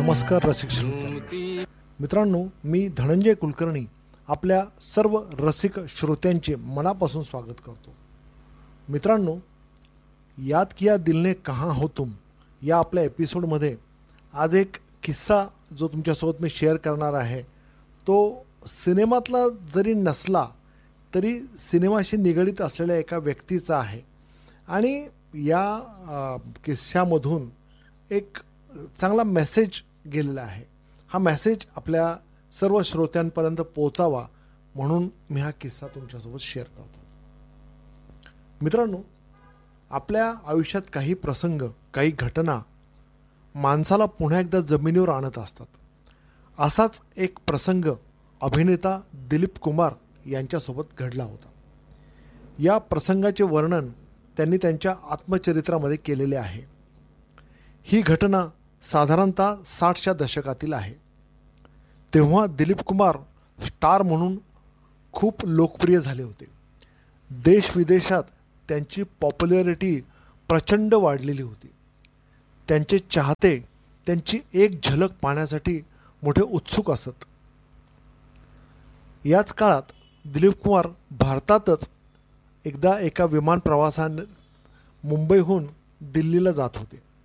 नमस्कार रसिक श्रोत्यांनो. मित्रांनो, मी धनंजय कुलकर्णी आपल्या सर्व रसिक श्रोत्यांचे मनापासून स्वागत करतो. मित्रांनो, याद किया दिल ने कहाँ हो तुम या आपल्या एपिसोडमध्ये आज एक किस्सा जो तुमच्यासोबत मी शेअर करणार आहे, तो सिनेमातला जरी नसला तरी सिनेमाशी निगडीत असलेल्या एका व्यक्तीचा आहे. आणि या किस्स्यामधून एक चांगला मेसेज गेलेला आहे. हा मेसेज आपल्या सर्व श्रोत्यांपर्यंत पोहोचावा म्हणून मी हा किस्सा तुमच्यासोबत शेअर करतो. मित्रांनो, आपल्या आयुष्यात काही प्रसंग, काही घटना माणसाला पुन्हा एकदा जमिनीवर आणत असतात. असाच एक प्रसंग अभिनेता दिलीप कुमार यांच्यासोबत घडला होता. या प्रसंगाचे वर्णन त्यांनी त्यांच्या आत्मचरित्रामध्ये केलेले आहे. ही घटना साधारणतः 60च्या दशकातील आहे. तेव्हा दिलीप कुमार स्टार म्हणून खूप लोकप्रिय झाले होते. देशविदेशात त्यांची पॉप्युलॅरिटी प्रचंड वाढलेली होती. त्यांचे चाहते त्यांची एक झलक पाहण्यासाठी मोठे उत्सुक असत. याच काळात दिलीप कुमार भारतातच एकदा एका विमान प्रवासाने मुंबईहून दिल्लीला जात होते.